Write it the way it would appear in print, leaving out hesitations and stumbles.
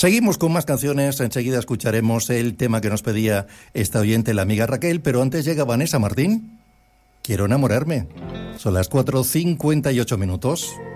Seguimos con más canciones, enseguida escucharemos el tema que nos pedía esta oyente, la amiga Raquel, pero antes llega Vanessa Martín. Quiero enamorarme. Son las 4:58.